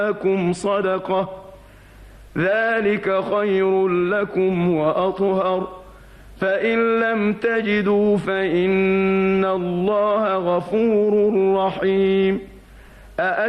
لكم صدقة ذلك خير لكم وأطهر فإن لم تجدوا فإن الله غفور رحيم